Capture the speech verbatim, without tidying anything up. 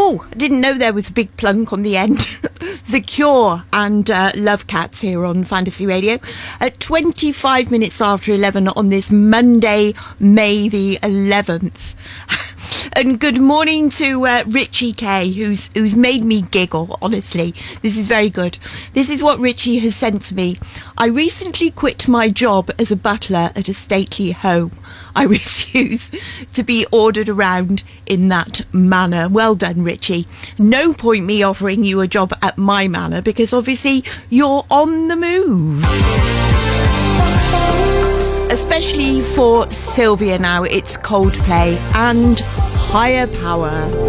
Oh, I didn't know there was a big plunk on the end. The Cure and uh, Love Cats here on Fantasy Radio at twenty-five minutes after eleven on this Monday, May the eleventh. And good morning to uh, Richie K, who's who's made me giggle, honestly. This is very good. This is what Richie has sent to me. I recently quit my job as a butler at a stately home. I refuse to be ordered around in that manner. Well done, Richie. No point me offering you a job at my manor, because obviously you're on the move. Especially for Sylvia now, it's Coldplay and Higher Power.